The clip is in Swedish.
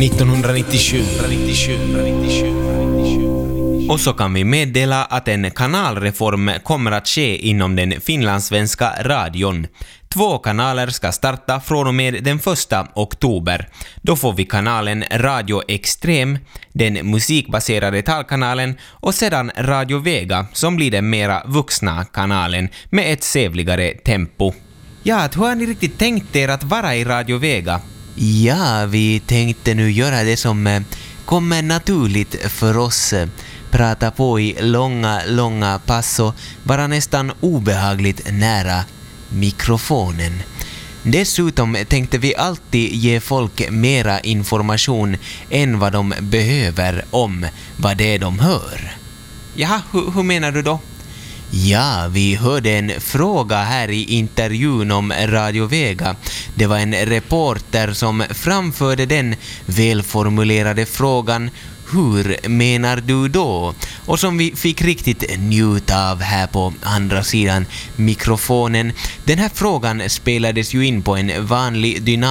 1997. Och så kan vi meddela att en kanalreform kommer att ske inom den finlandssvenska radion. 2 kanaler ska starta från och med den 1 oktober. Då får vi kanalen Radio Extrem, den musikbaserade talkanalen, och sedan Radio Vega som blir den mera vuxna kanalen med ett sevligare tempo. Ja, hur har ni riktigt tänkt er att vara i Radio Vega? Ja, vi tänkte nu göra det som kommer naturligt för oss. Prata på i långa pass och vara nästan obehagligt nära mikrofonen. Dessutom tänkte vi alltid ge folk mera information än vad de behöver om vad det är de hör. Jaha, hur menar du då? Ja, vi hörde en fråga här i intervjun om Radio Vega. Det var en reporter som framförde den välformulerade frågan: hur menar du då? Och som vi fick riktigt njuta av här på andra sidan mikrofonen. Den här frågan spelades ju in på en vanlig dynamisk